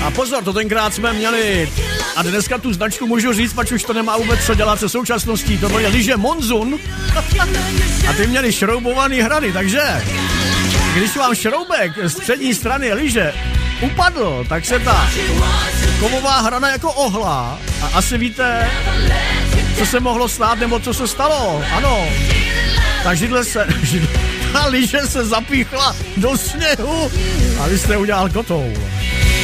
A pozor, to tenkrát jsme měli, a dneska tu značku můžu říct, pač už to nemá vůbec co dělat se současností, to byly lyže Monzun a ty měli šroubovaný hrany, takže když vám šroubek z přední strany lyže upadl, tak se ta kovová hrana jako ohlá a asi víte, co se mohlo stát, nebo co se stalo, ano, ta lyže se zapíchla do sněhu a vy jste udělal kotoul.